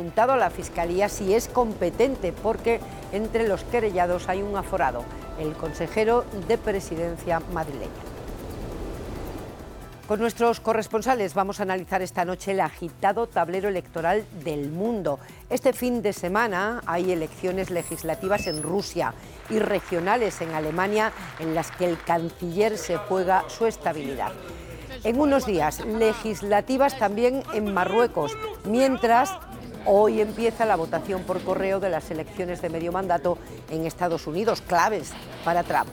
preguntado a la Fiscalía si es competente, porque entre los querellados hay un aforado, el consejero de Presidencia madrileña. Con nuestros corresponsales vamos a analizar esta noche el agitado tablero electoral del mundo. Este fin de semana hay elecciones legislativas en Rusia y regionales en Alemania, en las que el canciller se juega su estabilidad. En unos días, legislativas también en Marruecos, mientras hoy empieza la votación por correo de las elecciones de medio mandato en Estados Unidos, claves para Trump.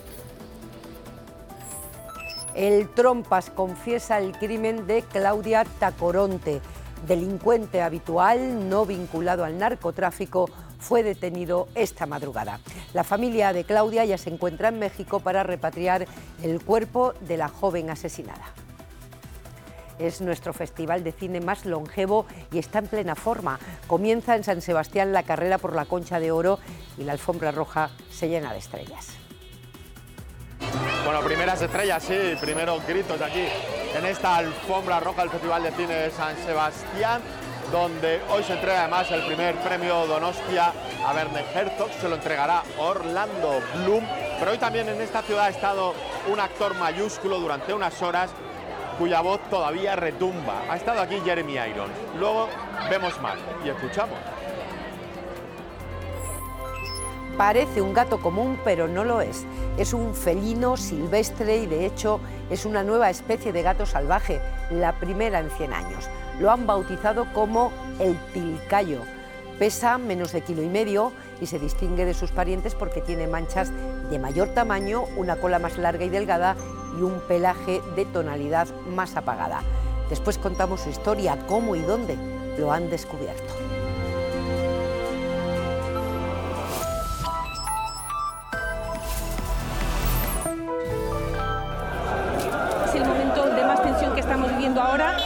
El Trompas confiesa el crimen de Claudia Tacoronte. Delincuente habitual, no vinculado al narcotráfico, fue detenido esta madrugada. La familia de Claudia ya se encuentra en México para repatriar el cuerpo de la joven asesinada. Es nuestro festival de cine más longevo y está en plena forma. Comienza en San Sebastián la carrera por la Concha de Oro y la alfombra roja se llena de estrellas. Bueno, primeras estrellas, sí, primeros gritos de aquí en esta alfombra roja del Festival de Cine de San Sebastián, donde hoy se entrega además el primer premio Donostia a Werner Herzog, se lo entregará Orlando Bloom, pero hoy también en esta ciudad ha estado un actor mayúsculo durante unas horas cuya voz todavía retumba. Ha estado aquí Jeremy Irons. Luego vemos más y escuchamos. Parece un gato común, pero no lo es. Es un felino silvestre y, de hecho, es una nueva especie de gato salvaje, la primera en 100 años. Lo han bautizado como el tilcayo. Pesa menos de 1,5 kilos y se distingue de sus parientes porque tiene manchas de mayor tamaño, una cola más larga y delgada y un pelaje de tonalidad más apagada. Después contamos su historia, cómo y dónde lo han descubierto. Es el momento de más tensión que estamos viviendo ahora.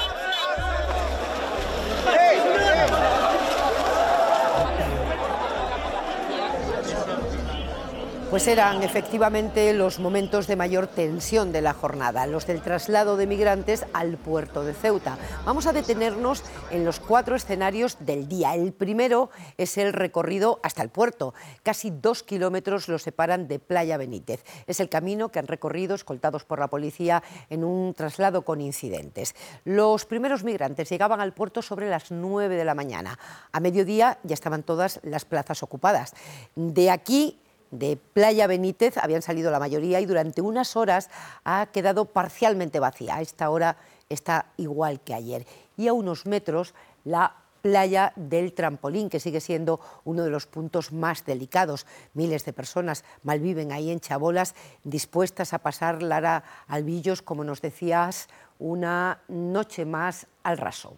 Pues eran efectivamente los momentos de mayor tensión de la jornada, los del traslado de migrantes al puerto de Ceuta. Vamos a detenernos en los 4 escenarios del día. El primero es el recorrido hasta el puerto. Casi 2 kilómetros los separan de Playa Benítez. Es el camino que han recorrido, escoltados por la policía, en un traslado con incidentes. Los primeros migrantes llegaban al puerto sobre las 9 de la mañana. A mediodía ya estaban todas las plazas ocupadas. De aquí, de Playa Benítez, habían salido la mayoría y durante unas horas ha quedado parcialmente vacía. A esta hora está igual que ayer. Y a unos metros la playa del Trampolín, que sigue siendo uno de los puntos más delicados. Miles de personas malviven ahí en chabolas, dispuestas a pasar, Lara Albillos, como nos decías, una noche más al raso.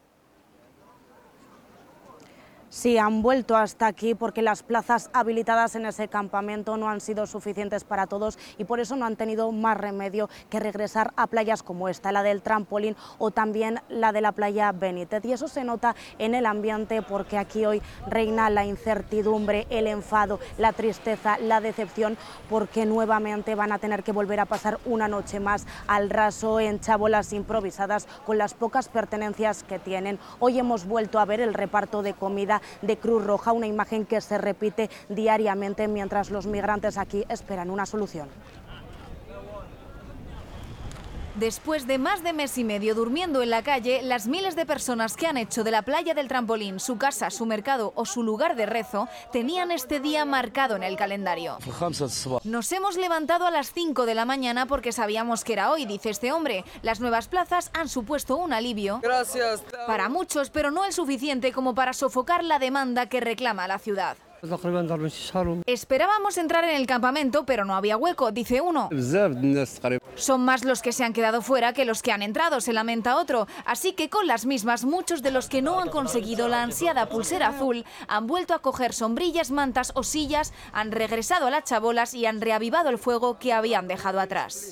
Sí, han vuelto hasta aquí porque las plazas habilitadas en ese campamento no han sido suficientes para todos y por eso no han tenido más remedio que regresar a playas como esta, la del Trampolín o también la de la playa Benítez. Y eso se nota en el ambiente porque aquí hoy reina la incertidumbre, el enfado, la tristeza, la decepción, porque nuevamente van a tener que volver a pasar una noche más al raso en chabolas improvisadas con las pocas pertenencias que tienen. Hoy hemos vuelto a ver el reparto de comida de Cruz Roja, una imagen que se repite diariamente mientras los migrantes aquí esperan una solución. Después de más de mes y medio durmiendo en la calle, las miles de personas que han hecho de la playa del Trampolín su casa, su mercado o su lugar de rezo, tenían este día marcado en el calendario. Nos hemos levantado a las 5 de la mañana porque sabíamos que era hoy, dice este hombre. Las nuevas plazas han supuesto un alivio para muchos, pero no el suficiente como para sofocar la demanda que reclama la ciudad. Esperábamos entrar en el campamento, pero no había hueco, dice uno. Son más los que se han quedado fuera que los que han entrado, se lamenta otro. Así que con las mismas, muchos de los que no han conseguido la ansiada pulsera azul han vuelto a coger sombrillas, mantas o sillas, han regresado a las chabolas y han reavivado el fuego que habían dejado atrás.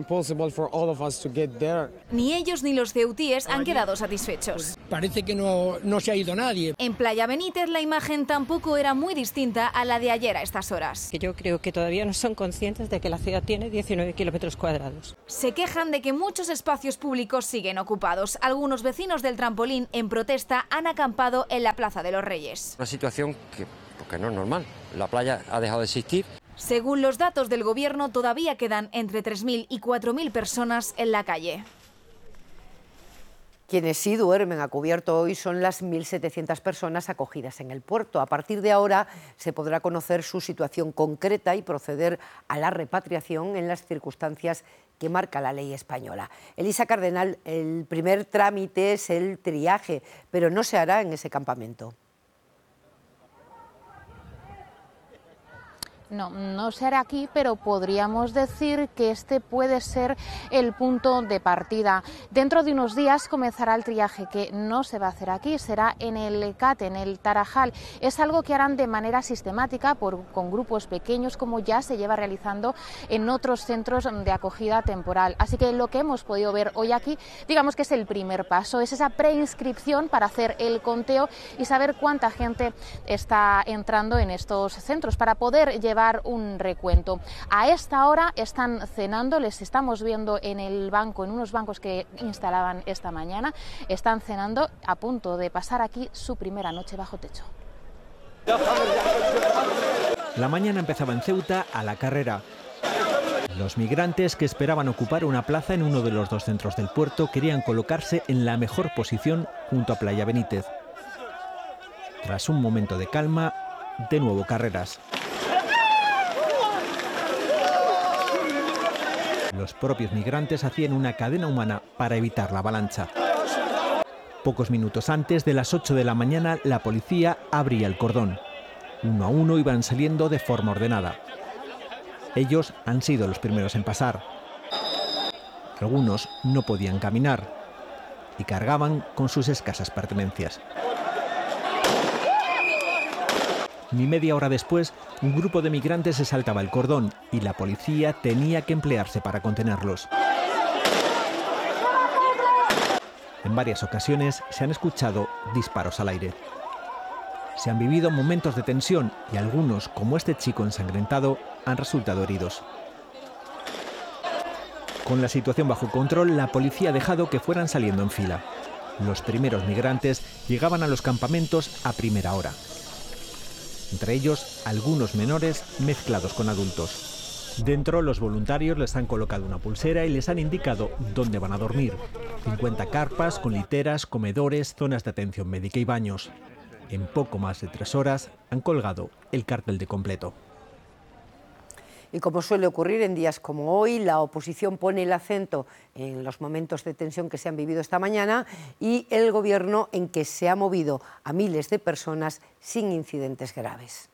Ni ellos ni los ceutíes han quedado satisfechos. Parece que no se ha ido nadie. En Playa Benítez la imagen tampoco era muy muy distinta a la de ayer a estas horas. Yo creo que todavía no son conscientes de que la ciudad tiene 19 kilómetros cuadrados. Se quejan de que muchos espacios públicos siguen ocupados. Algunos vecinos del trampolín, en protesta, han acampado en la Plaza de los Reyes. Una situación que no es normal. La playa ha dejado de existir. Según los datos del Gobierno, todavía quedan entre 3.000 y 4.000 personas en la calle. Quienes sí duermen a cubierto hoy son las 1.700 personas acogidas en el puerto. A partir de ahora se podrá conocer su situación concreta y proceder a la repatriación en las circunstancias que marca la ley española. Elisa Cardenal, el primer trámite es el triaje, pero no se hará en ese campamento. No se hará aquí, pero podríamos decir que este puede ser el punto de partida. Dentro de unos días comenzará el triaje, que no se va a hacer aquí, será en el CAT, en el Tarajal. Es algo que harán de manera sistemática con grupos pequeños, como ya se lleva realizando en otros centros de acogida temporal. Así que lo que hemos podido ver hoy aquí, digamos que es el primer paso, es esa preinscripción para hacer el conteo y saber cuánta gente está entrando en estos centros, para poder llevar un recuento. A esta hora están cenando, les estamos viendo en el banco, en unos bancos que instalaban esta mañana, están cenando, a punto de pasar aquí su primera noche bajo techo. La mañana empezaba en Ceuta a la carrera. Los migrantes que esperaban ocupar una plaza en uno de los dos centros del puerto querían colocarse en la mejor posición junto a Playa Benítez. Tras un momento de calma, de nuevo carreras. Los propios migrantes hacían una cadena humana para evitar la avalancha. Pocos minutos antes de las 8 de la mañana, la policía abría el cordón. Uno a uno iban saliendo de forma ordenada. Ellos han sido los primeros en pasar. Algunos no podían caminar y cargaban con sus escasas pertenencias. Ni media hora después, un grupo de migrantes se saltaba el cordón y la policía tenía que emplearse para contenerlos. En varias ocasiones se han escuchado disparos al aire. Se han vivido momentos de tensión y algunos, como este chico ensangrentado, han resultado heridos. Con la situación bajo control, la policía ha dejado que fueran saliendo en fila. Los primeros migrantes llegaban a los campamentos a primera hora. Entre ellos, algunos menores mezclados con adultos. Dentro, los voluntarios les han colocado una pulsera y les han indicado dónde van a dormir. 50 carpas con literas, comedores, zonas de atención médica y baños. En poco más de 3 horas han colgado el cartel de completo. Y como suele ocurrir en días como hoy, la oposición pone el acento en los momentos de tensión que se han vivido esta mañana y el Gobierno en que se ha movido a miles de personas sin incidentes graves.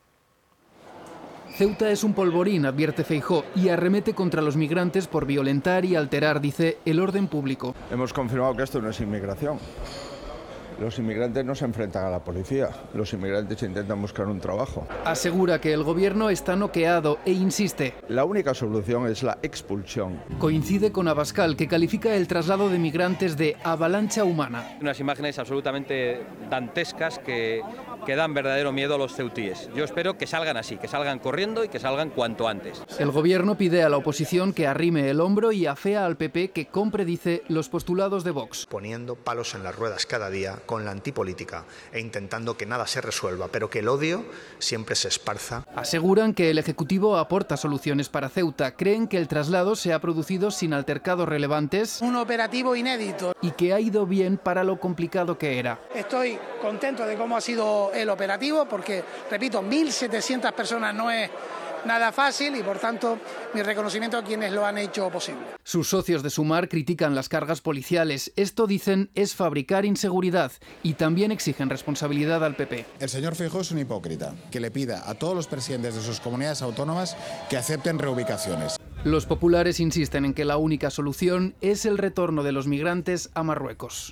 Ceuta es un polvorín, advierte Feijóo, y arremete contra los migrantes por violentar y alterar, dice, el orden público. Hemos confirmado que esto no es inmigración. Los inmigrantes no se enfrentan a la policía, los inmigrantes intentan buscar un trabajo. Asegura que el gobierno está noqueado e insiste. La única solución es la expulsión. Coincide con Abascal, que califica el traslado de migrantes de avalancha humana. Unas imágenes absolutamente dantescas que dan verdadero miedo a los ceutíes. Yo espero que salgan así, que salgan corriendo y que salgan cuanto antes. El gobierno pide a la oposición que arrime el hombro y afea al PP que compre, dice, los postulados de Vox. Poniendo palos en las ruedas cada día con la antipolítica e intentando que nada se resuelva, pero que el odio siempre se esparza. Aseguran que el Ejecutivo aporta soluciones para Ceuta. Creen que el traslado se ha producido sin altercados relevantes. Un operativo inédito. Y que ha ido bien para lo complicado que era. Estoy contento de cómo ha sido el operativo porque, repito, 1.700 personas no es nada fácil y, por tanto, mi reconocimiento a quienes lo han hecho posible. Sus socios de Sumar critican las cargas policiales. Esto, dicen, es fabricar inseguridad y también exigen responsabilidad al PP. El señor Feijóo es un hipócrita que le pida a todos los presidentes de sus comunidades autónomas que acepten reubicaciones. Los populares insisten en que la única solución es el retorno de los migrantes a Marruecos.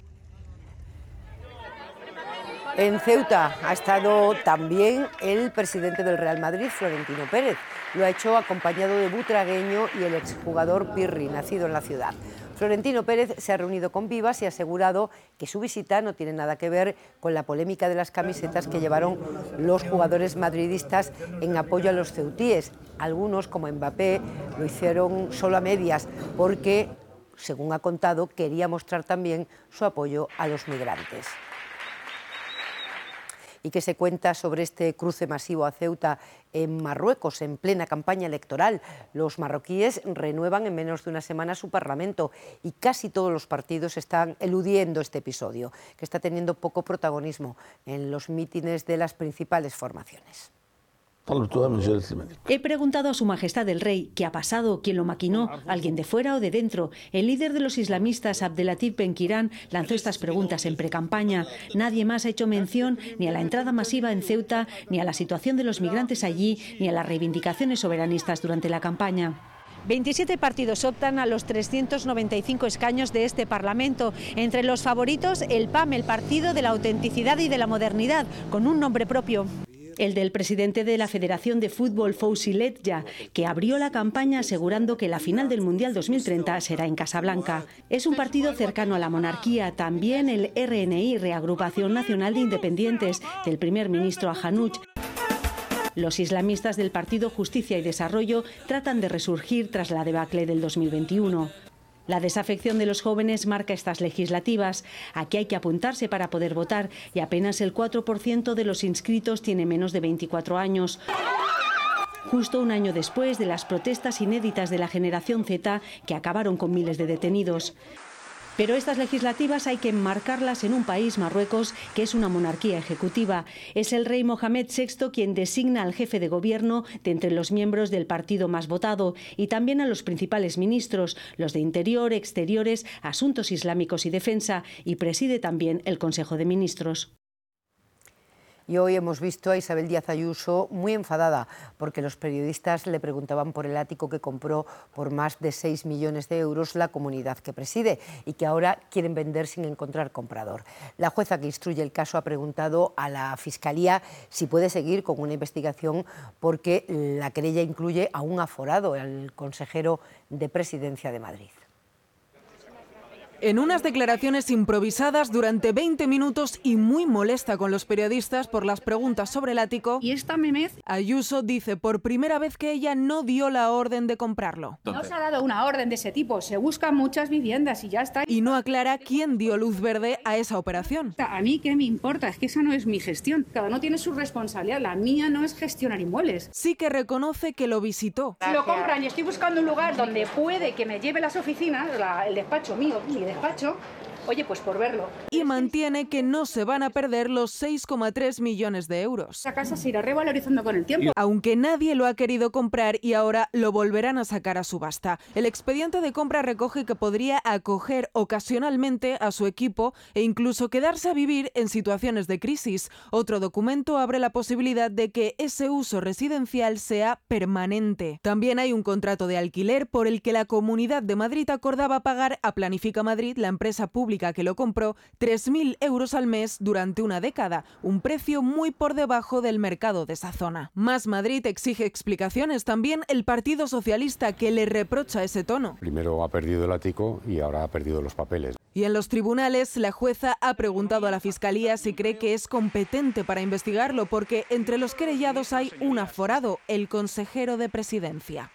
En Ceuta ha estado también el presidente del Real Madrid, Florentino Pérez. Lo ha hecho acompañado de Butragueño y el exjugador Pirri, nacido en la ciudad. Florentino Pérez se ha reunido con Vivas y ha asegurado que su visita no tiene nada que ver con la polémica de las camisetas que llevaron los jugadores madridistas en apoyo a los ceutíes. Algunos, como Mbappé, lo hicieron solo a medias porque, según ha contado, quería mostrar también su apoyo a los migrantes. ¿Y qué se cuenta sobre este cruce masivo a Ceuta en Marruecos, en plena campaña electoral? Los marroquíes renuevan en menos de una semana su parlamento y casi todos los partidos están eludiendo este episodio, que está teniendo poco protagonismo en los mítines de las principales formaciones. He preguntado a Su Majestad el Rey qué ha pasado, quién lo maquinó, alguien de fuera o de dentro. El líder de los islamistas, Abdelatif Ben-Kirán, lanzó estas preguntas en precampaña. Nadie más ha hecho mención ni a la entrada masiva en Ceuta, ni a la situación de los migrantes allí, ni a las reivindicaciones soberanistas durante la campaña. 27 partidos optan a los 395 escaños de este Parlamento. Entre los favoritos, el PAM, el Partido de la Autenticidad y de la Modernidad, con un nombre propio. El del presidente de la Federación de Fútbol, Fouzi Ledja, que abrió la campaña asegurando que la final del Mundial 2030 será en Casablanca. Es un partido cercano a la monarquía. También el RNI, Reagrupación Nacional de Independientes, del primer ministro Ahanouch. Los islamistas del Partido Justicia y Desarrollo tratan de resurgir tras la debacle del 2021. La desafección de los jóvenes marca estas legislativas. Aquí hay que apuntarse para poder votar y apenas el 4% de los inscritos tiene menos de 24 años. Justo un año después de las protestas inéditas de la generación Z que acabaron con miles de detenidos. Pero estas legislativas hay que enmarcarlas en un país, Marruecos, que es una monarquía ejecutiva. Es el rey Mohamed VI quien designa al jefe de gobierno de entre los miembros del partido más votado y también a los principales ministros, los de Interior, Exteriores, Asuntos Islámicos y Defensa, y preside también el Consejo de Ministros. Y hoy hemos visto a Isabel Díaz Ayuso muy enfadada porque los periodistas le preguntaban por el ático que compró por más de 6 millones de euros la comunidad que preside y que ahora quieren vender sin encontrar comprador. La jueza que instruye el caso ha preguntado a la Fiscalía si puede seguir con una investigación porque la querella incluye a un aforado, el consejero de Presidencia de Madrid. En unas declaraciones improvisadas durante 20 minutos y muy molesta con los periodistas por las preguntas sobre el ático, y esta memez, Ayuso dice por primera vez que ella no dio la orden de comprarlo. No se ha dado una orden de ese tipo, se buscan muchas viviendas y ya está. Y no aclara quién dio luz verde a esa operación. A mí qué me importa, es que esa no es mi gestión. Cada uno tiene su responsabilidad, la mía no es gestionar inmuebles. Sí que reconoce que lo visitó. Si lo compran y estoy buscando un lugar donde puede que me lleve las oficinas, el despacho mío, mi despacho, oye, pues por verlo. Y mantiene que no se van a perder los 6,3 millones de euros. Esa casa se irá revalorizando con el tiempo. Aunque nadie lo ha querido comprar y ahora lo volverán a sacar a subasta. El expediente de compra recoge que podría acoger ocasionalmente a su equipo e incluso quedarse a vivir en situaciones de crisis. Otro documento abre la posibilidad de que ese uso residencial sea permanente. También hay un contrato de alquiler por el que la Comunidad de Madrid acordaba pagar a Planifica Madrid, la empresa pública que lo compró, 3.000 euros al mes durante una década, un precio muy por debajo del mercado de esa zona. Más Madrid exige explicaciones, también el Partido Socialista, que le reprocha ese tono. Primero ha perdido el ático y ahora ha perdido los papeles. Y en los tribunales, la jueza ha preguntado a la Fiscalía si cree que es competente para investigarlo, porque entre los querellados hay un aforado, el consejero de Presidencia.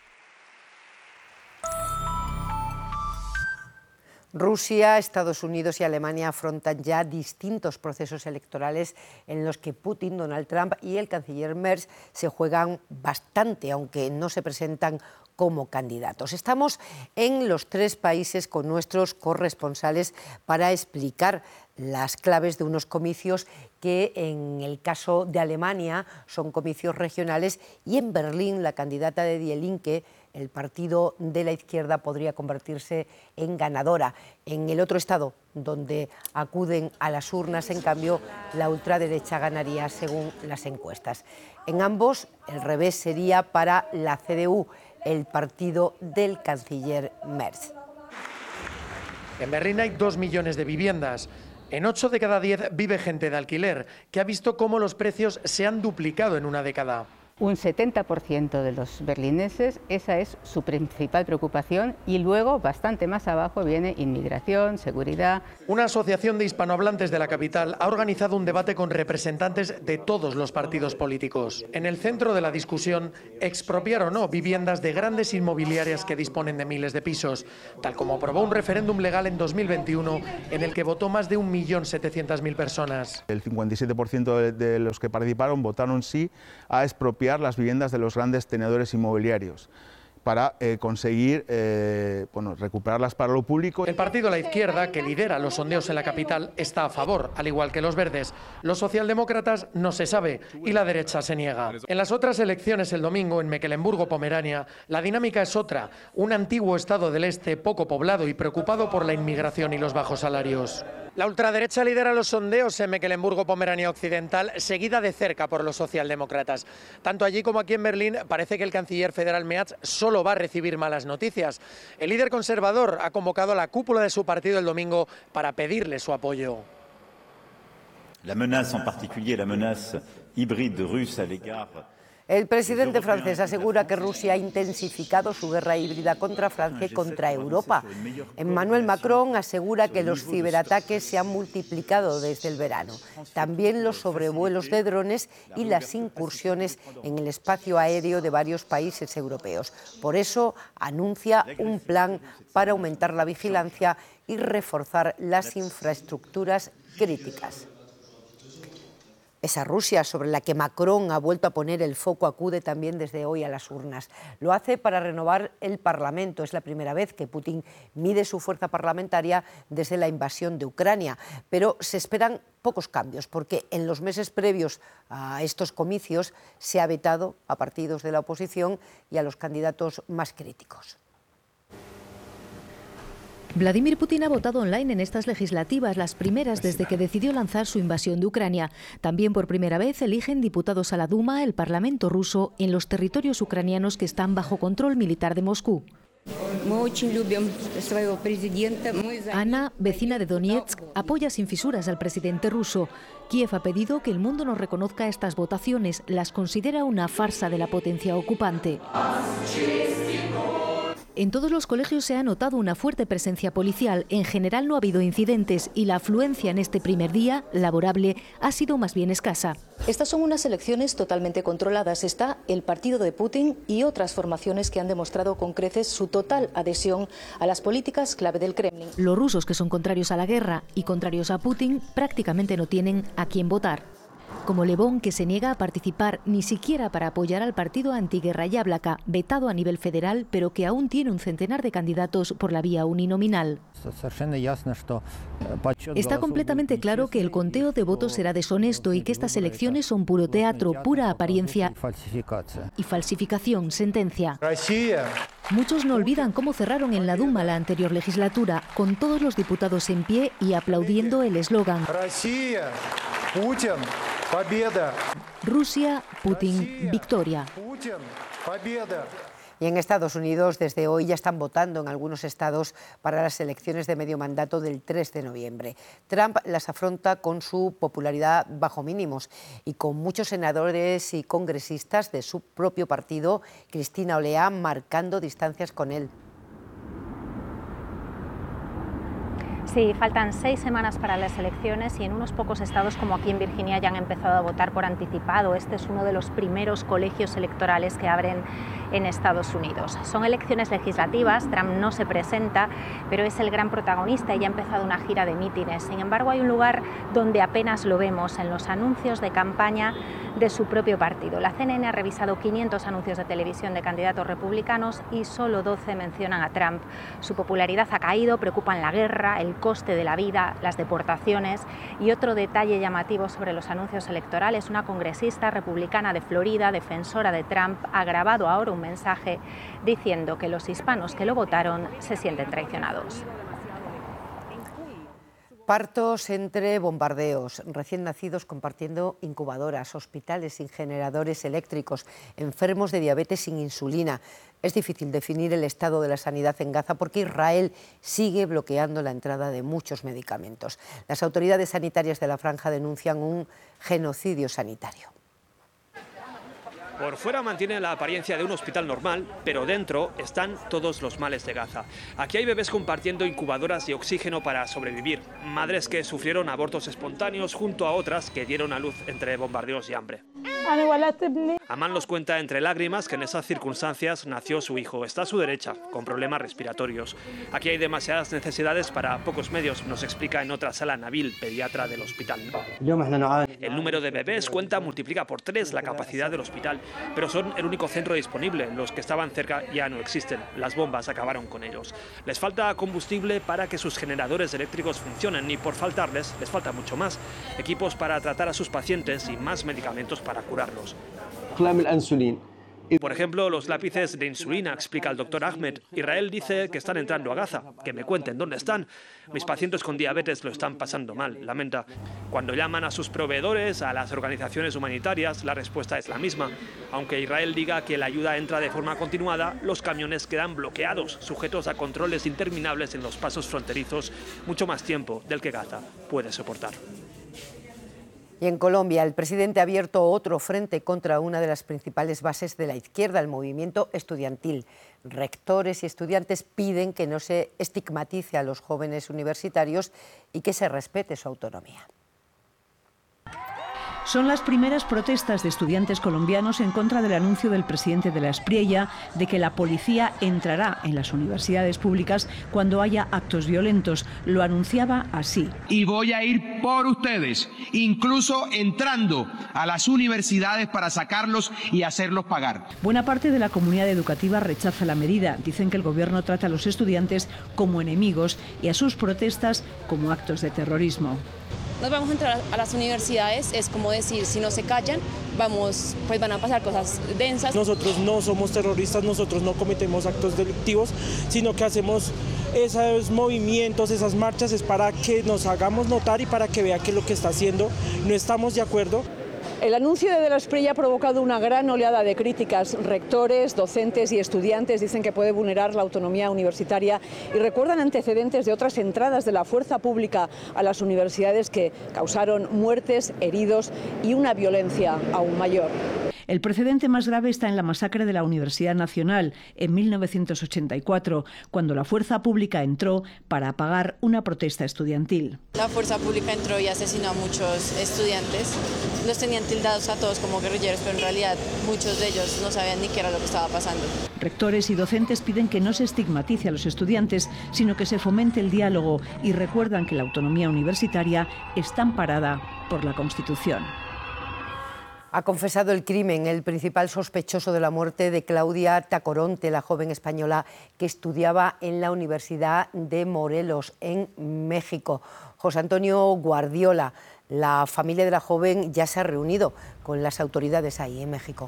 Rusia, Estados Unidos y Alemania afrontan ya distintos procesos electorales en los que Putin, Donald Trump y el canciller Merz se juegan bastante, aunque no se presentan como candidatos. Estamos en los tres países con nuestros corresponsales para explicar las claves de unos comicios que en el caso de Alemania son comicios regionales y en Berlín la candidata de Die Linke, el partido de la izquierda, podría convertirse en ganadora. En el otro estado donde acuden a las urnas, en cambio, la ultraderecha ganaría según las encuestas. En ambos, el revés sería para la CDU, el partido del canciller Merz. En Berlín hay 2 millones de viviendas. En 8 de cada 10 vive gente de alquiler, que ha visto cómo los precios se han duplicado en una década. un 70% de los berlineses, esa es su principal preocupación, y luego, bastante más abajo, viene inmigración, seguridad. Una asociación de hispanohablantes de la capital ha organizado un debate con representantes de todos los partidos políticos. En el centro de la discusión, expropiar o no viviendas de grandes inmobiliarias que disponen de miles de pisos, tal como aprobó un referéndum legal en 2021 en el que votó más de 1.700.000 personas. El 57% de los que participaron votaron sí a expropiar las viviendas de los grandes tenedores inmobiliarios para conseguir recuperarlas para lo público. El partido La Izquierda, que lidera los sondeos en la capital, está a favor, al igual que los verdes. Los socialdemócratas no se sabe y la derecha se niega. En las otras elecciones el domingo, en Mecklemburgo-Pomerania, la dinámica es otra. Un antiguo estado del este poco poblado y preocupado por la inmigración y los bajos salarios. La ultraderecha lidera los sondeos en Mecklemburgo-Pomerania Occidental, seguida de cerca por los socialdemócratas. Tanto allí como aquí en Berlín parece que el canciller federal Merz solo va a recibir malas noticias. El líder conservador ha convocado a la cúpula de su partido el domingo para pedirle su apoyo. La menace en particulier, la menace hybride russe à l'égard. El presidente francés asegura que Rusia ha intensificado su guerra híbrida contra Francia y contra Europa. Emmanuel Macron asegura que los ciberataques se han multiplicado desde el verano. También los sobrevuelos de drones y las incursiones en el espacio aéreo de varios países europeos. Por eso anuncia un plan para aumentar la vigilancia y reforzar las infraestructuras críticas. Esa Rusia sobre la que Macron ha vuelto a poner el foco acude también desde hoy a las urnas. Lo hace para renovar el Parlamento. Es la primera vez que Putin mide su fuerza parlamentaria desde la invasión de Ucrania. Pero se esperan pocos cambios porque en los meses previos a estos comicios se ha vetado a partidos de la oposición y a los candidatos más críticos. Vladimir Putin ha votado online en estas legislativas, las primeras desde que decidió lanzar su invasión de Ucrania. También por primera vez eligen diputados a la Duma, el Parlamento ruso, en los territorios ucranianos que están bajo control militar de Moscú. Ana, vecina de Donetsk, apoya sin fisuras al presidente ruso. Kiev ha pedido que el mundo no reconozca estas votaciones, las considera una farsa de la potencia ocupante. En todos los colegios se ha notado una fuerte presencia policial. En general no ha habido incidentes y la afluencia en este primer día laborable ha sido más bien escasa. Estas son unas elecciones totalmente controladas. Está el partido de Putin y otras formaciones que han demostrado con creces su total adhesión a las políticas clave del Kremlin. Los rusos, que son contrarios a la guerra y contrarios a Putin, prácticamente no tienen a quién votar. Como Levón, que se niega a participar ni siquiera para apoyar al partido antiguerra Yablaka, vetado a nivel federal, pero que aún tiene un centenar de candidatos por la vía uninominal. Está completamente claro que el conteo de votos será deshonesto y que estas elecciones son puro teatro, pura apariencia y falsificación, sentencia. Muchos no olvidan cómo cerraron en la Duma la anterior legislatura, con todos los diputados en pie y aplaudiendo el eslogan Rusia, Putin, victoria. Y en Estados Unidos, desde hoy ya están votando en algunos estados para las elecciones de medio mandato del 3 de noviembre. Trump las afronta con su popularidad bajo mínimos y con muchos senadores y congresistas de su propio partido, Cristina Olea, marcando distancias con él. Sí, faltan 6 semanas para las elecciones y en unos pocos estados como aquí en Virginia ya han empezado a votar por anticipado. Este es uno de los primeros colegios electorales que abren en Estados Unidos. Son elecciones legislativas, Trump no se presenta, pero es el gran protagonista y ya ha empezado una gira de mítines. Sin embargo, hay un lugar donde apenas lo vemos, en los anuncios de campaña de su propio partido. La CNN ha revisado 500 anuncios de televisión de candidatos republicanos y solo 12 mencionan a Trump. Su popularidad ha caído, preocupan la guerra, el coste de la vida, las deportaciones y otro detalle llamativo sobre los anuncios electorales. Una congresista republicana de Florida, defensora de Trump, ha grabado ahora un mensaje diciendo que los hispanos que lo votaron se sienten traicionados. Partos entre bombardeos, recién nacidos compartiendo incubadoras, hospitales sin generadores eléctricos, enfermos de diabetes sin insulina. Es difícil definir el estado de la sanidad en Gaza porque Israel sigue bloqueando la entrada de muchos medicamentos. Las autoridades sanitarias de la franja denuncian un genocidio sanitario. Por fuera mantiene la apariencia de un hospital normal, pero dentro están todos los males de Gaza. Aquí hay bebés compartiendo incubadoras de oxígeno para sobrevivir, madres que sufrieron abortos espontáneos junto a otras que dieron a luz entre bombardeos y hambre. Amán los cuenta entre lágrimas que en esas circunstancias nació su hijo. Está a su derecha, con problemas respiratorios. Aquí hay demasiadas necesidades para pocos medios, nos explica en otra sala Nabil, pediatra del hospital. El número de bebés multiplica por 3 la capacidad del hospital, pero son el único centro disponible. Los que estaban cerca ya no existen. Las bombas acabaron con ellos. Les falta combustible para que sus generadores eléctricos funcionen y por faltarles, les falta mucho más. Equipos para tratar a sus pacientes y más medicamentos para curarlos. Por ejemplo, los lápices de insulina, explica el doctor Ahmed. Israel dice que están entrando a Gaza, que me cuenten dónde están. Mis pacientes con diabetes lo están pasando mal, lamenta. Cuando llaman a sus proveedores, a las organizaciones humanitarias, la respuesta es la misma. Aunque Israel diga que la ayuda entra de forma continuada, los camiones quedan bloqueados, sujetos a controles interminables en los pasos fronterizos, mucho más tiempo del que Gaza puede soportar. Y en Colombia, el presidente ha abierto otro frente contra una de las principales bases de la izquierda, el movimiento estudiantil. Rectores y estudiantes piden que no se estigmatice a los jóvenes universitarios y que se respete su autonomía. Son las primeras protestas de estudiantes colombianos en contra del anuncio del presidente de la Espriella de que la policía entrará en las universidades públicas cuando haya actos violentos. Lo anunciaba así. Y voy a ir por ustedes, incluso entrando a las universidades para sacarlos y hacerlos pagar. Buena parte de la comunidad educativa rechaza la medida. Dicen que el gobierno trata a los estudiantes como enemigos y a sus protestas como actos de terrorismo. Nos vamos a entrar a las universidades, es como decir, si no se callan, pues van a pasar cosas densas. Nosotros no somos terroristas, nosotros no cometemos actos delictivos, sino que hacemos esos movimientos, esas marchas, es para que nos hagamos notar y para que vea que lo que está haciendo no estamos de acuerdo. El anuncio de la Espriella ha provocado una gran oleada de críticas. Rectores, docentes y estudiantes dicen que puede vulnerar la autonomía universitaria y recuerdan antecedentes de otras entradas de la fuerza pública a las universidades que causaron muertes, heridos y una violencia aún mayor. El precedente más grave está en la masacre de la Universidad Nacional en 1984, cuando la fuerza pública entró para apagar una protesta estudiantil. La fuerza pública entró y asesinó a muchos estudiantes. Los tenían tildados a todos como guerrilleros, pero en realidad muchos de ellos no sabían ni qué era lo que estaba pasando. Rectores y docentes piden que no se estigmatice a los estudiantes, sino que se fomente el diálogo y recuerdan que la autonomía universitaria está amparada por la Constitución. Ha confesado el crimen el principal sospechoso de la muerte de Claudia Tacoronte, la joven española que estudiaba en la Universidad de Morelos, en México. José Antonio Guardiola, la familia de la joven ya se ha reunido con las autoridades ahí en México.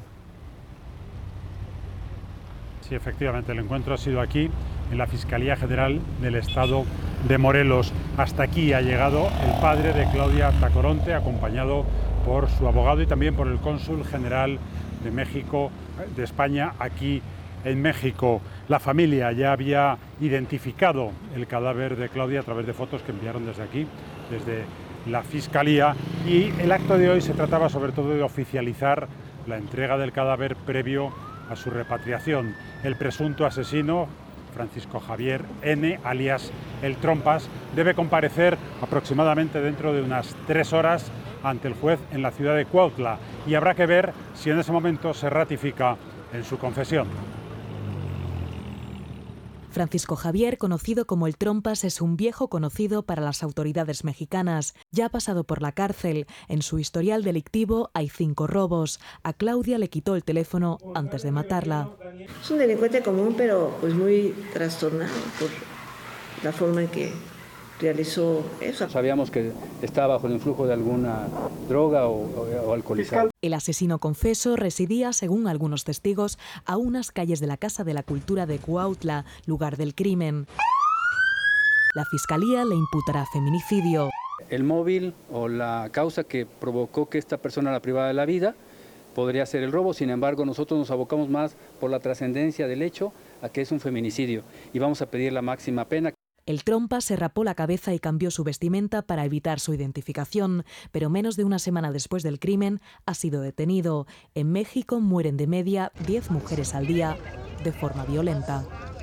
Sí, efectivamente, el encuentro ha sido aquí, en la Fiscalía General del Estado de Morelos. Hasta aquí ha llegado el padre de Claudia Tacoronte, acompañado por su abogado y también por el cónsul general de México, de España, aquí en México. La familia ya había identificado el cadáver de Claudia a través de fotos que enviaron desde aquí, desde la Fiscalía, y el acto de hoy se trataba sobre todo de oficializar la entrega del cadáver previo a su repatriación. El presunto asesino, Francisco Javier N., alias El Trompas, debe comparecer aproximadamente dentro de unas 3 horas ante el juez en la ciudad de Cuautla, y habrá que ver si en ese momento se ratifica en su confesión. Francisco Javier, conocido como El Trompas, es un viejo conocido para las autoridades mexicanas. Ya ha pasado por la cárcel. En su historial delictivo hay 5 robos. A Claudia le quitó el teléfono antes de matarla. Es un delincuente común, pero pues muy trastornado por la forma en que realizó eso. Sabíamos que estaba bajo el influjo de alguna droga o alcoholizado. El asesino confeso residía, según algunos testigos, a unas calles de la Casa de la Cultura de Cuautla, lugar del crimen. La Fiscalía le imputará feminicidio. El móvil o la causa que provocó que esta persona la privara de la vida podría ser el robo. Sin embargo, nosotros nos abocamos más por la trascendencia del hecho a que es un feminicidio y vamos a pedir la máxima pena. El trompa se rapó la cabeza y cambió su vestimenta para evitar su identificación, pero menos de una semana después del crimen ha sido detenido. En México mueren de media 10 mujeres al día de forma violenta.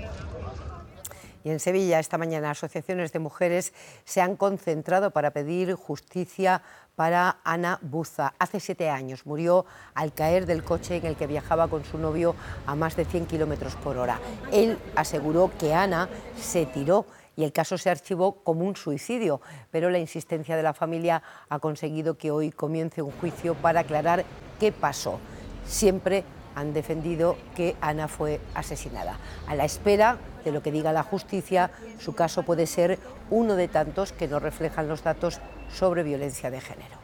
Y en Sevilla, esta mañana, asociaciones de mujeres se han concentrado para pedir justicia para Ana Buza. Hace 7 años murió al caer del coche en el que viajaba con su novio a más de 100 kilómetros por hora. Él aseguró que Ana se tiró y el caso se archivó como un suicidio, pero la insistencia de la familia ha conseguido que hoy comience un juicio para aclarar qué pasó. Siempre han defendido que Ana fue asesinada. A la espera de lo que diga la justicia, su caso puede ser uno de tantos que no reflejan los datos sobre violencia de género.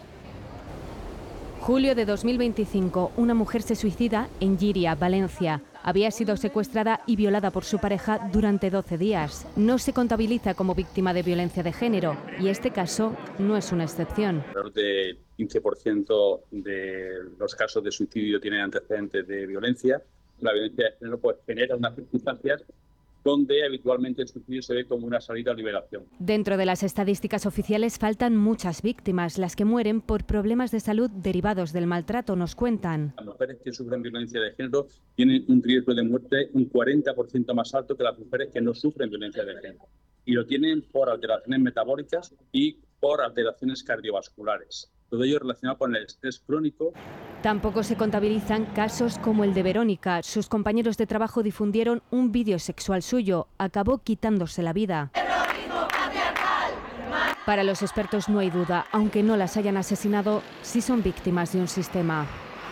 Julio de 2025, una mujer se suicida en Llíria, Valencia. Había sido secuestrada y violada por su pareja durante 12 días. No se contabiliza como víctima de violencia de género y este caso no es una excepción. Alrededor del 15% de los casos de suicidio tienen antecedentes de violencia. La violencia de género pues, genera unas circunstancias donde habitualmente el suicidio se ve como una salida a liberación. Dentro de las estadísticas oficiales faltan muchas víctimas, las que mueren por problemas de salud derivados del maltrato, nos cuentan. Las mujeres que sufren violencia de género tienen un riesgo de muerte un 40% más alto que las mujeres que no sufren violencia de género. Y lo tienen por alteraciones metabólicas y por alteraciones cardiovasculares. Todo ello relacionado con el estrés crónico. Tampoco se contabilizan casos como el de Verónica. Sus compañeros de trabajo difundieron un vídeo sexual suyo. Acabó quitándose la vida. Para los expertos no hay duda, aunque no las hayan asesinado, sí son víctimas de un sistema.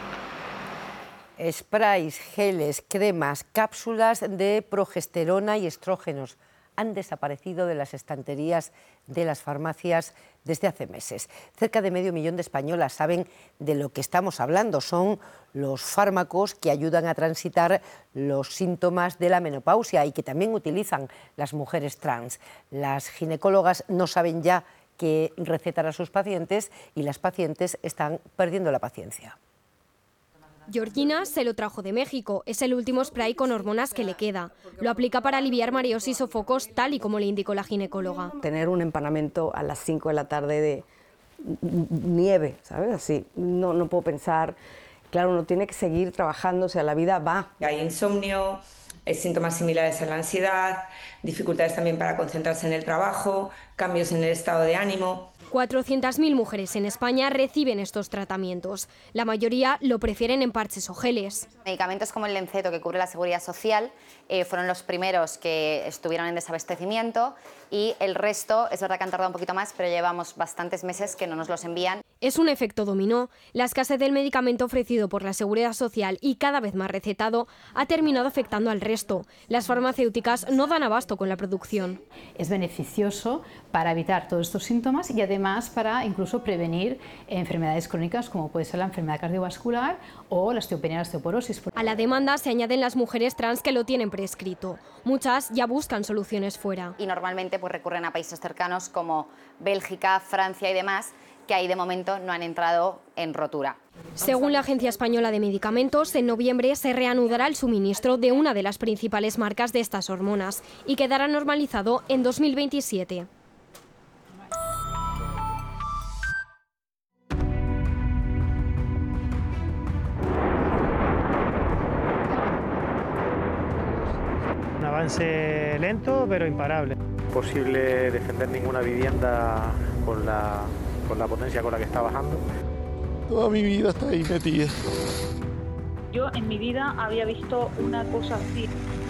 Sprays, geles, cremas, cápsulas de progesterona y estrógenos han desaparecido de las estanterías de las farmacias desde hace meses. Cerca de 500.000 de españolas saben de lo que estamos hablando. Son los fármacos que ayudan a transitar los síntomas de la menopausia y que también utilizan las mujeres trans. Las ginecólogas no saben ya qué recetar a sus pacientes y las pacientes están perdiendo la paciencia. Georgina se lo trajo de México. Es el último spray con hormonas que le queda. Lo aplica para aliviar mareos y sofocos, tal y como le indicó la ginecóloga. Tener un empanamiento a las 5 de la tarde de nieve, ¿sabes? Así, no puedo pensar. Claro, uno tiene que seguir trabajando, o sea, la vida va. Hay insomnio, hay síntomas similares a la ansiedad, dificultades también para concentrarse en el trabajo, cambios en el estado de ánimo. 400.000 mujeres en España reciben estos tratamientos. La mayoría lo prefieren en parches o geles. Medicamentos como el Lenceto, que cubre la Seguridad Social, fueron los primeros que estuvieron en desabastecimiento y el resto, es verdad que han tardado un poquito más, pero llevamos bastantes meses que no nos los envían. Es un efecto dominó. La escasez del medicamento ofrecido por la Seguridad Social y cada vez más recetado ha terminado afectando al resto. Las farmacéuticas no dan abasto con la producción. Es beneficioso para evitar todos estos síntomas y además para incluso prevenir enfermedades crónicas como puede ser la enfermedad cardiovascular o la osteopenia y la osteoporosis. A la demanda se añaden las mujeres trans que lo tienen prescrito. Muchas ya buscan soluciones fuera. Y normalmente pues recurren a países cercanos como Bélgica, Francia y demás, que ahí de momento no han entrado en rotura. Según la Agencia Española de Medicamentos, en noviembre se reanudará el suministro de una de las principales marcas de estas hormonas y quedará normalizado en 2027. Un avance lento pero imparable. Imposible defender ninguna vivienda con la potencia con la que está bajando. Toda mi vida está ahí metida. Yo en mi vida había visto una cosa así.